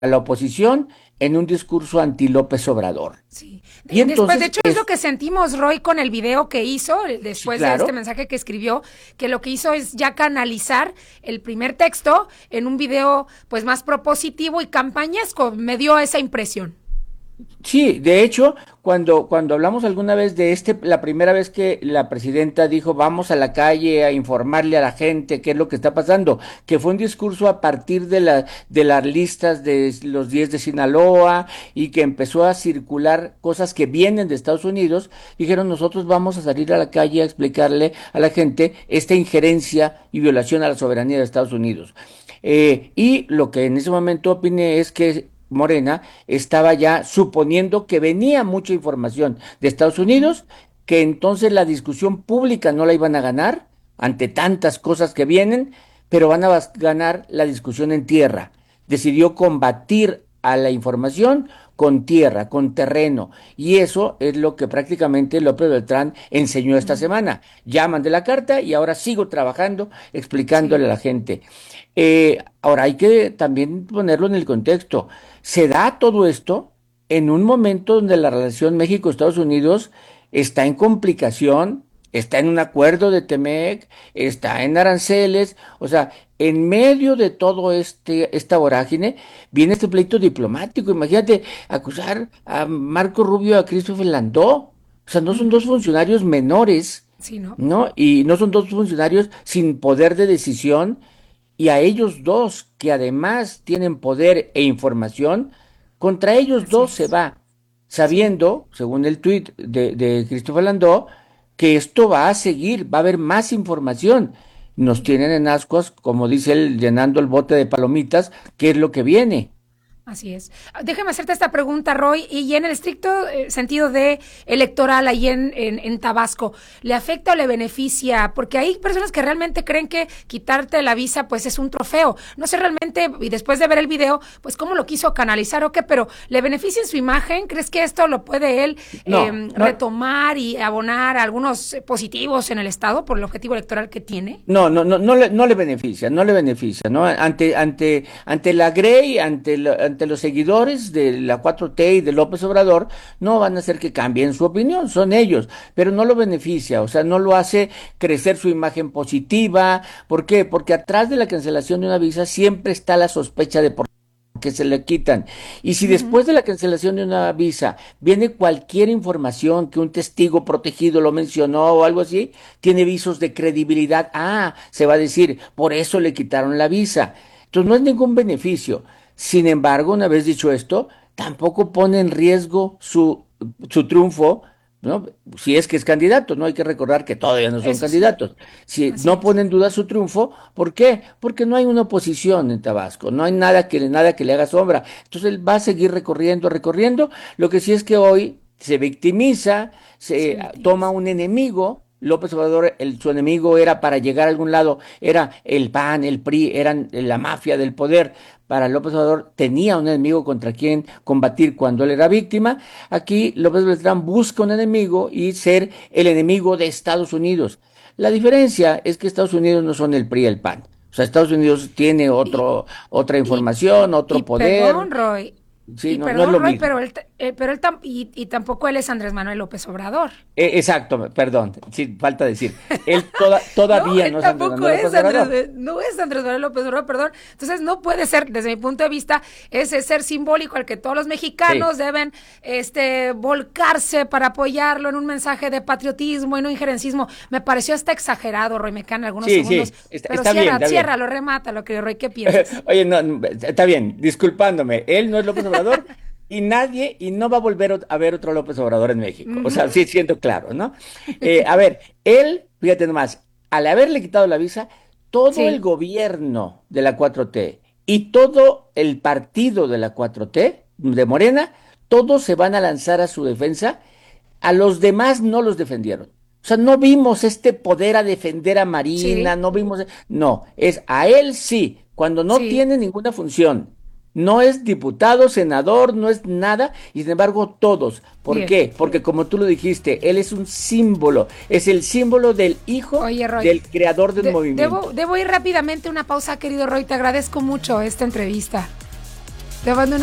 a la oposición en un discurso anti López Obrador. Sí. Y Después, de entonces, hecho, es lo que sentimos, Roy, con el video que hizo, sí, después de este claro. mensaje que escribió, que lo que hizo es ya canalizar el primer texto en un video, pues, más propositivo y campañesco. Me dio esa impresión. Sí, de hecho, cuando hablamos alguna vez de la primera vez que la presidenta dijo vamos a la calle a informarle a la gente qué es lo que está pasando, que fue un discurso a partir de las listas de los 10 de Sinaloa y que empezó a circular cosas que vienen de Estados Unidos, dijeron nosotros vamos a salir a la calle a explicarle a la gente esta injerencia y violación a la soberanía de Estados Unidos. Y lo que en ese momento opiné es que Morena estaba ya suponiendo que venía mucha información de Estados Unidos, que entonces la discusión pública no la iban a ganar ante tantas cosas que vienen, pero van a ganar la discusión en tierra. Decidió combatir a la información con tierra, con terreno, y eso es lo que prácticamente López Beltrán enseñó esta semana. Ya mandé la carta y ahora sigo trabajando, explicándole Sí. a la gente. Ahora hay que también ponerlo en el contexto. Se da todo esto en un momento donde la relación México-Estados Unidos está en complicación, está en un acuerdo de Temec, está en aranceles, o sea, en medio de todo esta vorágine viene este pleito diplomático. Imagínate acusar a Marco Rubio, a Christopher Landó, o sea, no son dos Ujú. funcionarios menores, Sí, ¿no? ¿no? Y no son dos funcionarios sin poder de decisión, y a ellos dos, que además tienen poder e información, contra ellos Así dos se es. va, Sí. sabiendo, según el tuit de Christopher Landó, que esto va a seguir, va a haber más información. Nos Sí. tienen en ascuas, como dice él, llenando el bote de palomitas, ¿qué es lo que viene? Así es. Déjame hacerte esta pregunta, Roy, y en el estricto sentido de electoral ahí en Tabasco, ¿le afecta o le beneficia? Porque hay personas que realmente creen que quitarte la visa pues es un trofeo. No sé realmente, y después de ver el video, pues cómo lo quiso canalizar o qué, pero ¿le beneficia en su imagen? ¿Crees que esto lo puede él No, no, retomar y abonar a algunos positivos en el Estado por el objetivo electoral que tiene? no le beneficia, no le beneficia, ¿no? Ante la Grey, ante los seguidores de la 4T y de López Obrador, no van a hacer que cambien su opinión, son ellos, pero no lo beneficia, o sea, no lo hace crecer su imagen positiva. ¿Por qué? Porque atrás de la cancelación de una visa siempre está la sospecha de por que se le quitan. Y si Ujú. después de la cancelación de una visa viene cualquier información que un testigo protegido lo mencionó o algo así, tiene visos de credibilidad. Ah, se va a decir, por eso le quitaron la visa. Entonces no es ningún beneficio. Sin embargo, una vez dicho esto, tampoco pone en riesgo su triunfo, ¿no? Si es que es candidato, no hay que recordar que todavía no son Eso sí, candidatos. Si así no es. pone en duda su triunfo, ¿por qué? Porque no hay una oposición en Tabasco, no hay nada que le haga sombra. Entonces él va a seguir recorriendo, recorriendo. Lo que sí es que hoy se victimiza, Se se toma victimiza. un enemigo. López Obrador, su enemigo era para llegar a algún lado, era el PAN, el PRI, eran la mafia del poder. Para López Obrador tenía un enemigo contra quien combatir cuando él era víctima. Aquí López Beltrán busca un enemigo y ser el enemigo de Estados Unidos. La diferencia es que Estados Unidos no son el PRI y el PAN. O sea, Estados Unidos tiene Y, otra y, información, y otro poder. perdón, Roy, Sí, no es lo mismo. y tampoco él es Andrés Manuel López Obrador. Exacto, perdón, sí, falta decir. Él No, todavía él no es Andrés tampoco Manuel es López Obrador. No es Andrés Manuel López Obrador, perdón. Entonces no puede ser, desde mi punto de vista, ese ser simbólico al que todos los Sí, mexicanos deben volcarse para apoyarlo en un mensaje de patriotismo y no injerencismo. Me pareció hasta exagerado, Roy, me quedan algunos segundos, sí, está, pero está bien, está bien. cierra, lo remata, lo que Roy, ¿qué piensas? Oye, no, está bien, disculpándome, él no es López Obrador y nadie, y no va a volver a ver otro López Obrador en México. O Ujú. sea, sí siento claro, ¿no? A ver, él, fíjate nomás, al haberle quitado la visa, todo el Sí, gobierno de la 4T y todo el partido de la 4T, de Morena, todos se van a lanzar a su defensa. A los demás no los defendieron. O sea, no vimos este poder a defender a Marina, sí, no vimos, no, es a él sí, cuando no sí, tiene ninguna función. No es diputado, senador, no es nada, y sin embargo todos. ¿Por bien. qué? Porque como tú lo dijiste, él es un símbolo, es el símbolo del hijo Oye, Roy, del creador del movimiento. debo ir rápidamente a una pausa, querido Roy. Te agradezco mucho esta entrevista. Te mando un